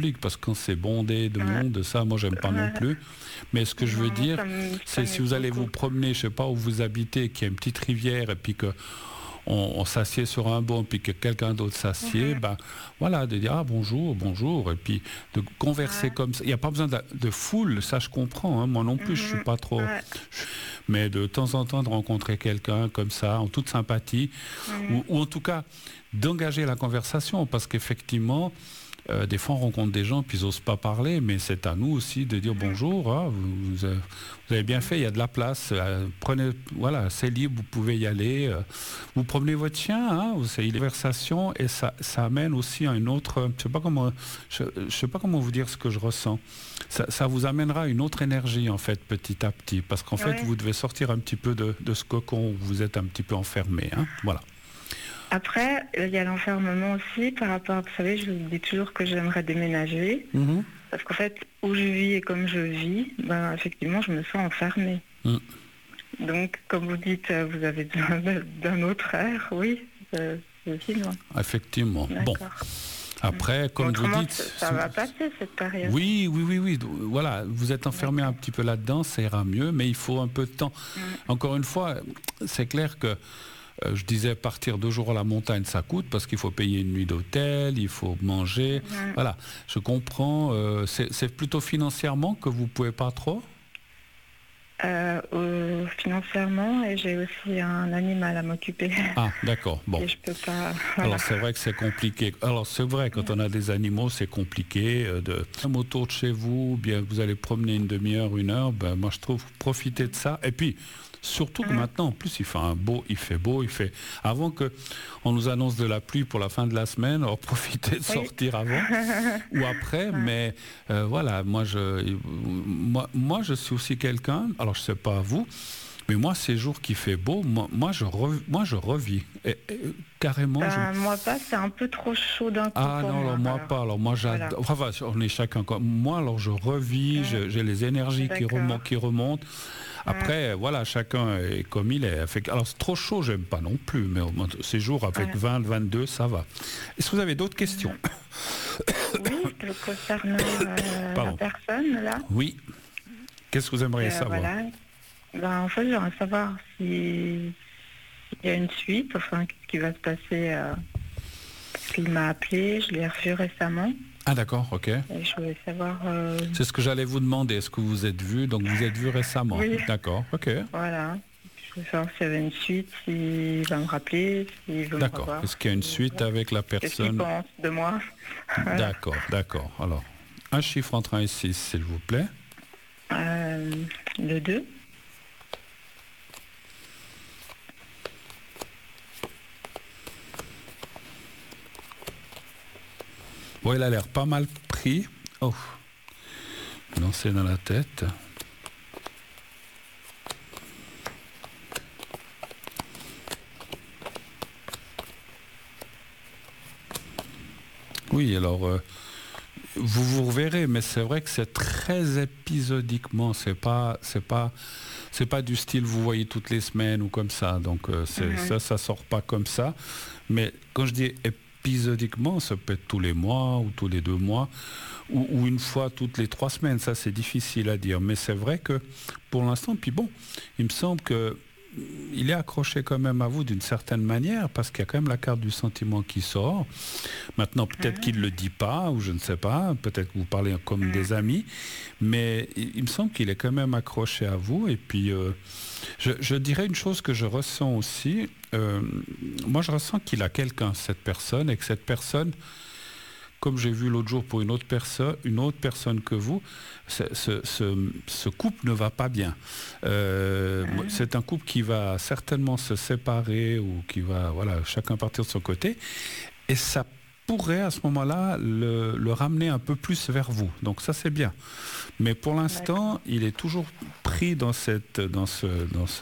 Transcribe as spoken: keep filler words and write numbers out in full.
public, parce que quand c'est bondé de Ouais. monde, ça, moi, j'aime pas Ouais. non plus. Mais ce que je veux Non, dire, ça me- ça c'est si vous allez beaucoup. vous promener, je sais pas où vous habitez, qu'il y a une petite rivière, et puis que on, on s'assied sur un banc, puis que quelqu'un d'autre s'assied, Mhm. ben voilà, de dire ah bonjour, bonjour, et puis de converser Ouais. comme ça. Il n'y a pas besoin de, de foule, ça je comprends, hein, moi non plus, je suis Mhm. pas trop. Ouais. Mais de temps en temps de rencontrer quelqu'un comme ça, en toute sympathie, Mhm. ou, ou en tout cas d'engager la conversation, parce qu'effectivement, euh, des fois on rencontre des gens puis ils n'osent pas parler, mais c'est à nous aussi de dire bonjour, hein, vous, vous avez, vous avez bien fait, il y a de la place, euh, prenez, voilà, c'est libre, vous pouvez y aller, euh, vous promenez votre chien, hein, vous savez, les conversations, et ça, ça amène aussi à une autre, je sais pas comment, je, je sais pas comment vous dire ce que je ressens. Ça, ça vous amènera une autre énergie en fait, petit à petit, parce qu'en fait Ouais. vous devez sortir un petit peu de, de ce cocon où vous êtes un petit peu enfermé, hein, voilà. Après, il y a l'enfermement aussi par rapport, vous savez, je vous dis toujours que j'aimerais déménager, Mhm. parce qu'en fait, où je vis et comme je vis, ben, effectivement, je me sens enfermée. Mm. Donc, comme vous dites, euh, vous avez besoin de- d'un autre air, oui, euh, c'est aussi loin. Effectivement. Bon, D'accord. après, comme Autrement, vous dites... ça, ça va passer cette période. Oui, oui, oui, oui. Voilà, vous êtes enfermé D'accord. un petit peu là-dedans, ça ira mieux, mais il faut un peu de temps. Mm. Encore une fois, c'est clair que euh, je disais partir deux jours à la montagne, ça coûte parce qu'il faut payer une nuit d'hôtel, il faut manger. Mm. Voilà, je comprends. euh, c'est c'est plutôt financièrement que vous pouvez pas trop. Euh, euh, financièrement, et j'ai aussi un animal à m'occuper. Ah, d'accord. Bon. Et je peux pas. Voilà. Alors c'est vrai que c'est compliqué. Alors c'est vrai, quand on a des animaux, c'est compliqué. euh, De même autour de chez vous, bien que vous allez promener une demi-heure, une heure, ben moi je trouve profiter de ça. Et puis surtout que Mm. maintenant, en plus, il fait un beau, il fait beau, il fait. Avant que on nous annonce de la pluie pour la fin de la semaine, alors profitez de Oui. sortir avant ou après. Mais euh, voilà, moi je, moi, moi je suis aussi quelqu'un. Alors je sais pas vous. Mais moi, ces jours qui fait beau, moi, moi, je, re, moi je revis. Et, et, carrément. Ben, je... moi pas, c'est un peu trop chaud d'un coup. Ah pour non, alors moi alors. pas. Alors moi j'adore. Voilà. Enfin, on est chacun comme moi. Alors je revis, Mm. je- j'ai les énergies qui D'accord. remontent, qui remontent. Après, voilà, chacun est comme il est. Fait que- Alors c'est trop chaud, j'aime pas non plus. Mais au moins, ces jours avec Ouais. vingt, vingt-deux, ça va. Est-ce que vous avez d'autres questions? Oui, concernant euh, la Pardon. personne là. Oui. Qu'est-ce que vous aimeriez euh, savoir? voilà. Ben, en fait, j'aimerais savoir si il y a une suite, enfin, qu'est-ce qui va se passer. Euh, parce qu'il m'a appelé, je l'ai revu récemment, Ah d'accord, ok. et je voulais savoir. euh, C'est ce que j'allais vous demander. Est-ce que vous êtes vu? Donc vous êtes vu récemment. Oui. D'accord, ok. Voilà. Je voulais savoir s'il y avait une suite, s'il va me rappeler, s'il veut me D'accord. revoir. Est-ce qu'il y a une suite avec la Qu'est-ce qu'il personne? pense de moi? Voilà. D'accord, d'accord. Alors, un chiffre entre un et six, s'il vous plaît. Euh, le deux. Bon, il a l'air pas mal pris. Oh, non, c'est dans la tête. Oui, alors, euh, vous vous reverrez, mais c'est vrai que c'est très épisodiquement. C'est pas, c'est pas, c'est pas du style vous voyez toutes les semaines ou comme ça. Donc euh, c'est, Mhm. ça, ça sort pas comme ça. Mais quand je dis épisodiquement, ça peut être tous les mois ou tous les deux mois ou, ou une fois toutes les trois semaines. Ça, c'est difficile à dire. Mais c'est vrai que pour l'instant, puis bon, il me semble que il est accroché quand même à vous d'une certaine manière parce qu'il y a quand même la carte du sentiment qui sort. Maintenant, peut-être qu'il ne le dit pas ou je ne sais pas. Peut-être que vous parlez comme des amis. Mais il, il me semble qu'il est quand même accroché à vous. Et puis, euh, je, je dirais une chose que je ressens aussi. Euh, moi, je ressens qu'il a quelqu'un, cette personne, et que cette personne, comme j'ai vu l'autre jour pour une autre personne, une autre personne que vous, ce, ce, ce, ce couple ne va pas bien. Euh, Mhm. C'est un couple qui va certainement se séparer ou qui va, voilà, chacun partir de son côté. Et ça pourrait à ce moment-là le, le ramener un peu plus vers vous. Donc ça c'est bien. Mais pour l'instant, il est toujours pris dans cette, dans ce, dans ce